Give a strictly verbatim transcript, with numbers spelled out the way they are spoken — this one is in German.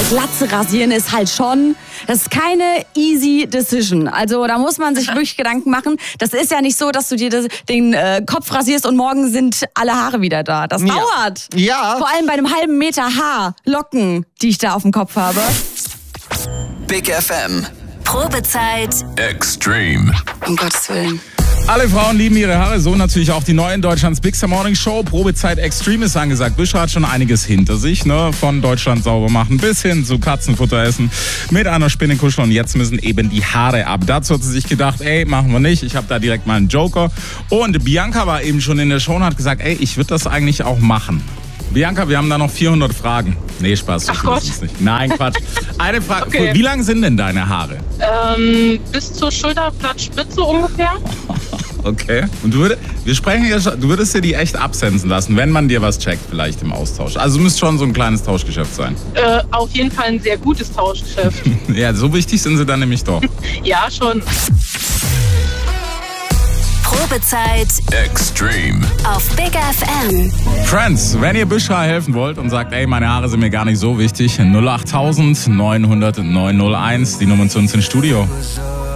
Glatze rasieren ist halt schon, das ist keine easy decision. Also da muss man sich wirklich Gedanken machen. Das ist ja nicht so, dass du dir das, den äh, Kopf rasierst und morgen sind alle Haare wieder da. Das Ja. dauert. Ja. Vor allem bei einem halben Meter Haar, Locken, die ich da auf dem Kopf habe. Big F M. Probezeit Extreme. Um Gottes Willen. Alle Frauen lieben ihre Haare, so natürlich auch die neuen Deutschlands Big Star Morning Show. Probezeit Extreme ist angesagt. Büscher hat schon einiges hinter sich, ne? Von Deutschland sauber machen bis hin zu Katzenfutter essen, mit einer Spinne kuscheln und jetzt müssen eben die Haare ab. Dazu hat sie sich gedacht, ey, machen wir nicht. Ich habe da direkt mal einen Joker. Und Bianca war eben schon in der Show und hat gesagt, ey, ich würde das eigentlich auch machen. Bianca, wir haben da noch vierhundert Fragen. Nee, Spaß. Ach Gott. Es nicht. Nein, Quatsch. Eine Frage. Okay. Wie lang sind denn deine Haare? Ähm, bis zur Schulterblattspitze ungefähr. Okay. Und du würdest, wir sprechen ja schon, du würdest dir die echt absensen lassen, wenn man dir was checkt, vielleicht im Austausch. Also müsste schon so ein kleines Tauschgeschäft sein. Äh, auf jeden Fall ein sehr gutes Tauschgeschäft. Ja, so wichtig sind sie dann nämlich doch. Ja, schon. Probezeit Extreme. auf Big F M. Friends, wenn ihr Büschra helfen wollt und sagt, ey, meine Haare sind mir gar nicht so wichtig, null acht neunhundert neunhundert neunhunderteins, die Nummer zu uns ins Studio.